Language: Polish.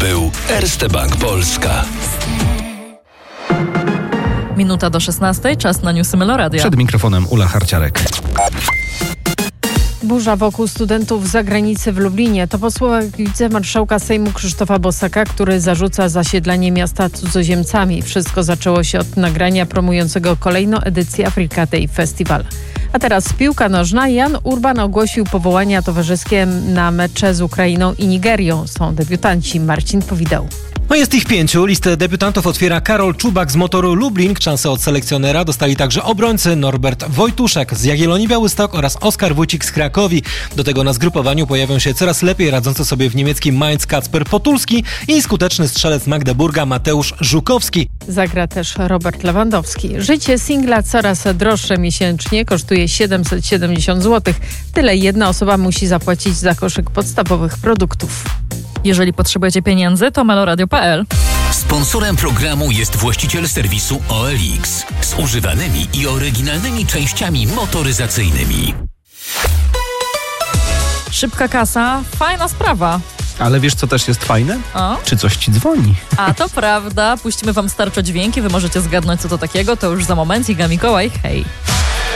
był Erste Bank Polska. Minuta do 16, czas na newsy Meloradia. Przed mikrofonem Ula Harciarek. Burza wokół studentów z zagranicy w Lublinie. To po słowach wicemarszałka Sejmu Krzysztofa Bosaka, który zarzuca zasiedlanie miasta cudzoziemcami. Wszystko zaczęło się od nagrania promującego kolejną edycję Africa Day Festival. A teraz piłka nożna. Jan Urban ogłosił powołania towarzyskie na mecze z Ukrainą i Nigerią. Są debiutanci. Marcin Powideł. Jest ich 5. Listę debiutantów otwiera Karol Czubak z Motoru Lublin. Szansę od selekcjonera dostali także obrońcy Norbert Wojtuszek z Jagiellonii Białystok oraz Oskar Wójcik z Krakowi. Do tego na zgrupowaniu pojawią się coraz lepiej radzący sobie w niemieckim Mainz Kacper Potulski i skuteczny strzelec Magdeburga Mateusz Żukowski. Zagra też Robert Lewandowski. Życie singla coraz droższe miesięcznie, kosztuje 770 zł. Tyle jedna osoba musi zapłacić za koszyk podstawowych produktów. Jeżeli potrzebujecie pieniędzy, to meloradio.pl. Sponsorem programu jest właściciel serwisu OLX z używanymi i oryginalnymi częściami motoryzacyjnymi. Szybka kasa, fajna sprawa. Ale wiesz, co też jest fajne? O? Czy coś ci dzwoni? A to prawda, puścimy wam starcze dźwięki, wy możecie zgadnąć, co to takiego, to już za moment. Iga Mikołaj, hej.